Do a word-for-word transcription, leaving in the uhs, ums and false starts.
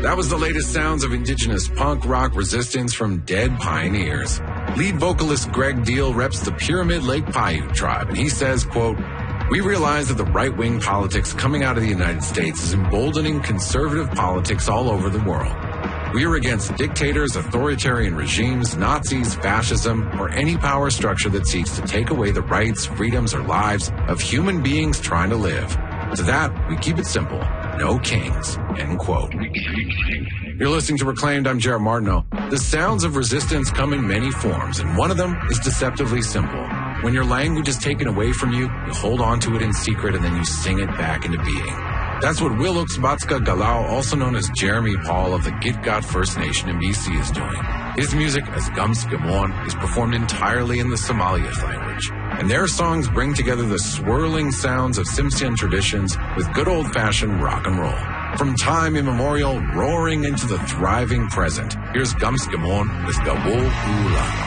That was the latest sounds of indigenous punk rock resistance from Dead Pioneers. Lead vocalist Greg Deal reps the Pyramid Lake Paiute tribe, and he says, quote, "We realize that the right-wing politics coming out of the United States is emboldening conservative politics all over the world. We are against dictators, authoritarian regimes, Nazis, fascism, or any power structure that seeks to take away the rights, freedoms, or lives of human beings trying to live. To that, we keep it simple. No kings." End quote. You're listening to Reclaimed. I'm Jared Martineau. The sounds of resistance come in many forms, and one of them is deceptively simple. When your language is taken away from you, you hold on to it in secret and then you sing it back into being. That's what Wilux-Batska Galau, also known as Jeremy Paul of the Gitgat First Nation in B C, is doing. His music, as Gums Gamon, is performed entirely in the Somaliyeth language. And their songs bring together the swirling sounds of Tsimshian traditions with good old-fashioned rock and roll. From time immemorial, roaring into the thriving present, here's Gums Gamon with Gawo Ula.